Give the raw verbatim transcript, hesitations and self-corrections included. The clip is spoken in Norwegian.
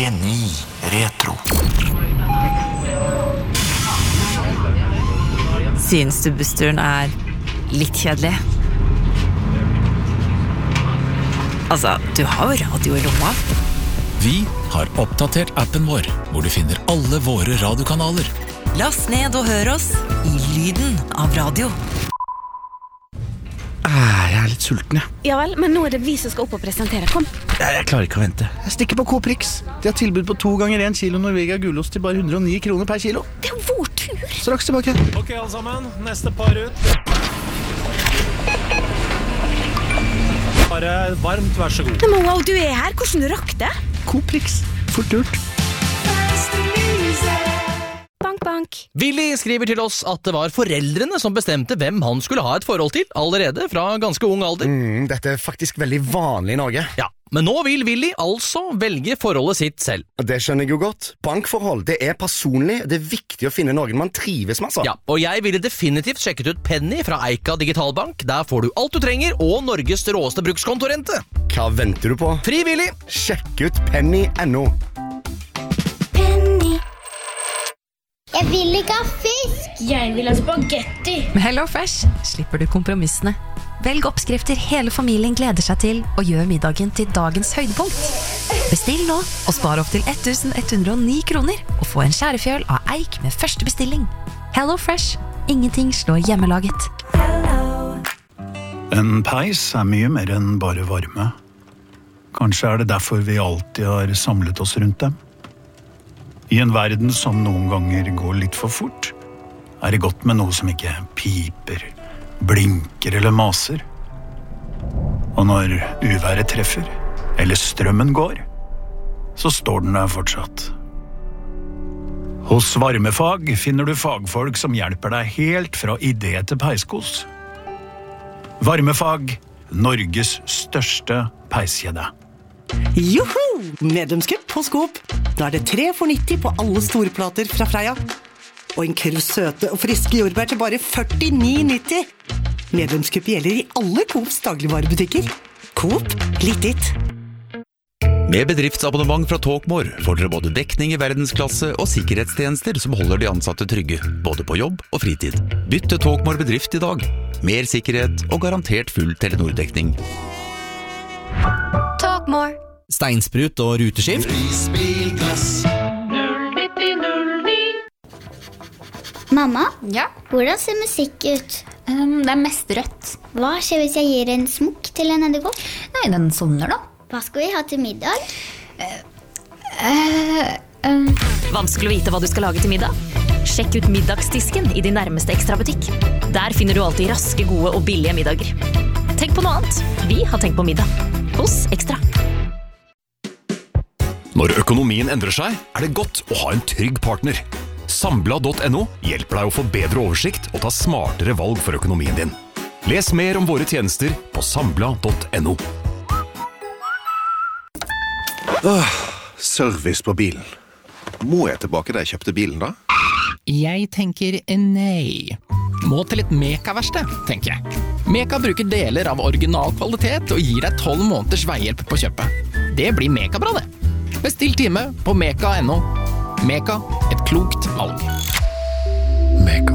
Ny retro. Synes du bussturen er litt kjedelig? Altså, du har jo radio i lomma. Vi har oppdatert appen vår, hvor du finner alle våre radiokanaler. Last ned og hør oss i lyden av radio. Ah, jeg er litt sulten, jeg. Ja vel, men nå er det vi som skal opp og presentere. Kom. Jeg, jeg klarer ikke å vente. Jeg stikker på Coop Rix. De har tilbud på to ganger en kilo Norvegia gulost til bare hundre og ni kroner per kilo. Det er jo vår tur. Straks tilbake. Ok, alle sammen. Neste par ut. Bare varmt, vær så god. Nei, men wow, du er her. Hvordan du rakk det? Coop Rix. Fort gjort. Bank, bank. Willy skriver til oss at det var foreldrene som bestemte hvem han skulle ha et forhold til, allerede fra ganske ung alder. Mm, dette er faktisk veldig vanlig i Norge. Ja, men nå vil Willy altså velge forholdet sitt selv. Det skjønner jeg jo godt. Bankforhold, det er personlig. Det er viktig å finne noen man trives med, altså. Ja, og jeg ville definitivt sjekket ut Penny fra Eika Digitalbank. Der får du alt du trenger, og Norges råeste brukskontorente. Hva venter du på? Fri Willy! Sjekk ut penny punktum no. Jeg vil ikke ha fisk. Jeg vil ha spagetti. Med HelloFresh slipper du kompromissene. Velg oppskrifter hele familien gleder seg til, og gjør middagen til dagens høydepunkt. Bestill nå, og spar opp til ett tusen ett hundre og ni kroner, og få en skjærefjøl av eik med første bestilling. HelloFresh. Ingenting slår hjemmelaget. En peis er mye mer enn bare varme. Kanskje er det derfor vi alltid har samlet oss rundt dem. I en verden som noen ganger går litt for fort, er det godt med noe som ikke piper, blinker eller maser. Og når uværet treffer, eller strømmen går, så står den der fortsatt. Hos Varmefag finner du fagfolk som hjelper deg helt fra idé til peiskos. Varmefag, Norges største peiskjede. Joho! Medlemskap på Coop. Nå er det tre for nitti på alle storplater fra Freia. Og en kurv søte og friske jordbær til bare førtini nitti. Medlemskap gjelder i alle Coops dagligvarebutikker. Coop, litt ditt. Med bedriftsabonnement fra Talkmore får dere både dekning i verdensklasse og sikkerhetstjenester som holder de ansatte trygge, både på jobb og fritid. Bytt til Talkmore bedrift i dag. Mer sikkerhet og garantert full Telenor-dekning. Talkmore. Steinsprut og ruteskift. null nitti null ni. Mamma, Ja? hvordan ser musikk ut? Um, det er mest rødt. Hva skjer hvis jeg gir en smokk til en edderkopp? Nei, den sovner da. Hva skal vi ha til middag? Uh, um. Vanskelig å vite hva du skal lage til middag? Sjekk ut middagsdisken i din nærmeste ekstrabutikk. Der finner du alltid raske, gode og billige middager. Tenk på noe annet. Vi har tenkt på middag. Hos Ekstra. Når økonomien endrer seg, er det godt å ha en trygg partner. Sambla punktum no hjelper deg å få bedre oversikt og ta smartere valg for økonomien din. Les mer om våre tjenester på sambla punktum no. Åh, service på bilen. Må jeg tilbake da jeg kjøpte bilen da? Jeg tenker nei. Må til et Meka-verksted, tenker jeg. Meka bruker deler av original kvalitet og gir deg tolv måneders veihjelp på kjøpet. Det blir Meka bra det. Bestill time på meka punktum no. Meka, et klokt valg.